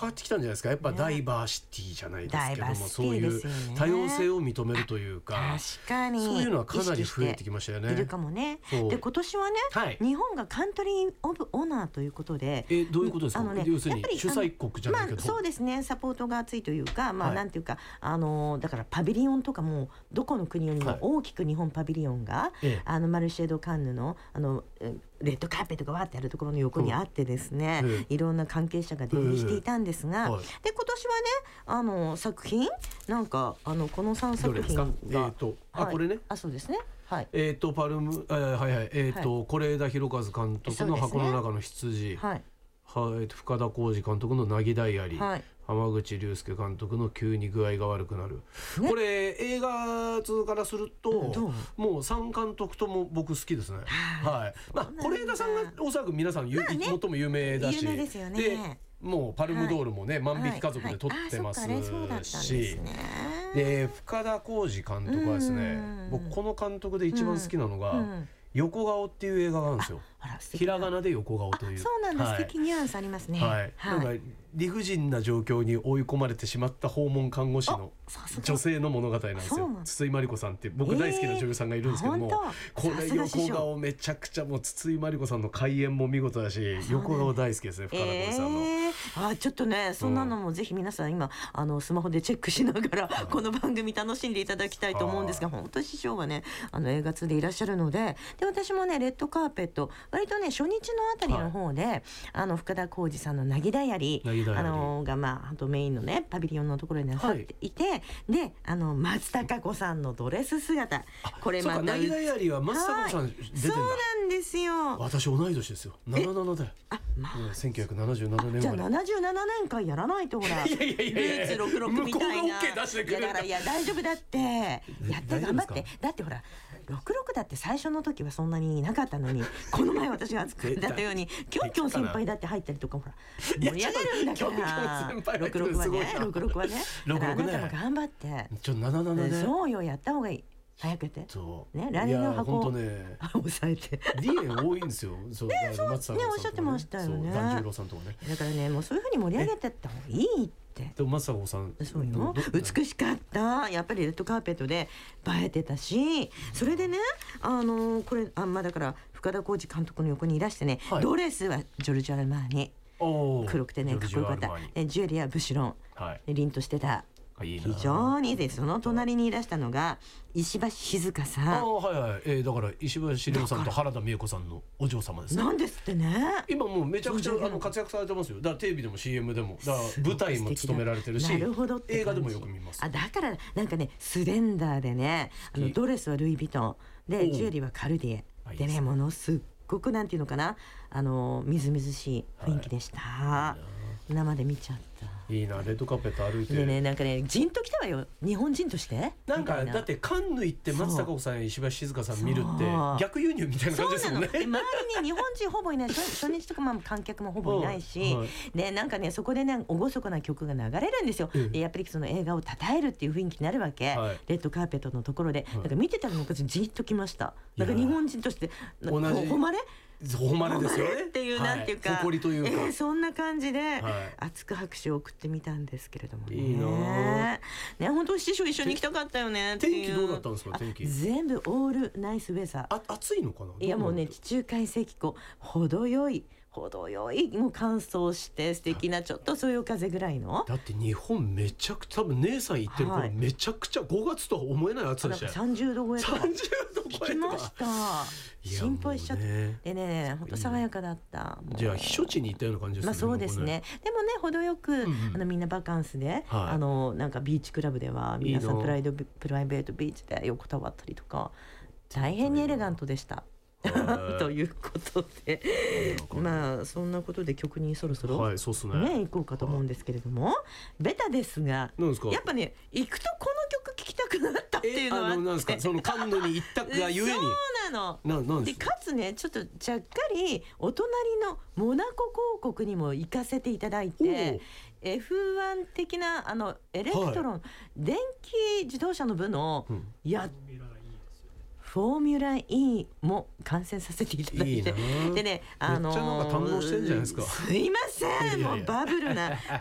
変わってきたんじゃないですか。やっぱダイバーシティじゃないですけども、そういうダイバーシティですよね。 多様性を認めるというか、 確かにそういうのはかなり増えてきましたよね。 いるかもね。で今年はね、 はい、 日本がカントリーオブオナーということで、 どういうことですか。要するに主催国じゃないけど、 そうですね、サポートが厚いというか、なんていうか、だからパビリオンとかもどこの国よりも大きく日本パビリオンが、マルシェ・ド・カンヌのレッドカーペットがわーってあるところの横にあってですね、いろんな関係者が出入りしていたんですが、で今年はね作品なんかこの3作品がこれね、 そうですね、はい、 パルム是枝裕和監督の箱の中の羊、深田浩二監督の凪ダイアリー、浜口竜介監督の急に具合が悪くなる、これ映画通からするともう3監督とも僕好きですね。是枝さんがおそらく皆さん最も有名だし、でもうパルムドールもね、万引き家族で撮ってますし、で深田浩二監督はですね、僕この監督で一番好きなのが横顔っていう映画があるんですよ。ひらがなで横顔という。 そうなんだ、素敵ニュアンスありますね。 なんか理不尽な状況に追い込まれてしまった訪問看護師の女性の物語なんですよ。筒井真理子さんって僕大好きな女優さんがいるんですけども、これ横顔めちゃくちゃ、もう筒井真理子さんの開演も見事だし、横顔大好きですね、深田浩二さんの。 ちょっとね、そんなのもぜひ皆さん今スマホでチェックしながらこの番組楽しんでいただきたいと思うんですが、本当に師匠がね映画通でいらっしゃるので、私もねレッドカーペット割とね初日のあたりの方で、深田浩二さんの凪ダイアリーがあとメインのねパビリオンのところになさっていて、で松たか子さんのドレス姿、これ凪ダイアリーは松たか子さん出てるんだ。 そうなんですよ。 私同い年ですよ。77だよ。1977年。 じゃあ77年間やらないと、ほらルーツ66みたいな。だからいや大丈夫だってやって頑張って。だってほら66だって最初の時はそんなにいなかったのに、この前私が作ったようにキョンキョン先輩だって入ったりとか、ほら盛り上がるんだから66はね、66はね、あなたも頑張って 77ね。 そうよ、やった方がいい。早くてね、来年の箱を抑えてリエン多いんですよ。そうね、おっしゃってましたよね。 團十郎さんとかね。 だからね、もうそういう風に盛り上げてった方がいいって。 でも松たか子さん、 そうよ、美しかった。やっぱりレッドカーペットで映えてたし、それでねこれだから深田浩二監督の横にいらしてね、ドレスはジョルジョ・アルマーニ、黒くてねかっこよかった。ジュエリーはブシュロン、凛としてた。非常にで、その隣にいらしたのが石橋静香さん。 だから石橋静香さんと原田美恵子さんのお嬢様ですね。 なんですってね。 今もうめちゃくちゃ活躍されてますよ。だからテレビでも CM でも、だから舞台も務められてるし、映画でもよく見ます。 だからなんかねスレンダーでね、ドレスはルイ・ヴィトンで、ジュエリーはカルディエでね、ものすっごくなんていうのかな、みずみずしい雰囲気でした。生で見ちゃった。 いいな、レッドカーペット歩いて。 でね、なんかね、じんときたわよ、日本人として。 なんかだってカンヌ行って松たか子さんや石橋静香さん見るって逆輸入みたいな感じですもんね。 周りに日本人ほぼいない、初日とか観客もほぼいないし、でなんかね、そこでね厳かな曲が流れるんですよ。でやっぱりその映画を称えるっていう雰囲気になるわけ、レッドカーペットのところで。なんか見てたらなんかじんときました。なんか日本人として誉れですよねっていう、なんていうか誇りというか、 そんな感じで熱く拍手を送ってみたんですけれどもね。 いいなね、本当師匠一緒に行きたかったよねっていう。 天気どうだったんですか。天気全部オールナイスウェザー。 暑いのかな。 いやもうね、地中海性気候、程よいもう乾燥して素敵な、ちょっとそよ風ぐらいの。 だって日本めちゃくちゃ、多分姉さん行ってる頃めちゃくちゃ5月とは思えない暑さでしたよ。 30度超えとか 30度超えとか聞きました。心配しちゃって、でね、本当爽やかだった。 じゃあ避暑地に行ったような感じですね。 そうですね。でもね、程よくみんなバカンスで、なんかビーチクラブでは皆さんプライベートビーチで横たわったりとか、大変にエレガントでしたということで、そんなことで曲にそろそろ行こうかと思うんですけれども、ベタですが、やっぱね、行くとこの曲聴きたくなったっていうのはあって、 なんですか、そのカンヌに行ったがゆえに。 そうなの。でかつね、ちょっとちゃっかりお隣のモナコ公国にも行かせていただいて、F1 的なエレクトロン、電気自動車の部のフォーミュラ E も観戦させていただいて、でね、 めっちゃなんか堪能してんじゃないですか。 すいません、もうバブルな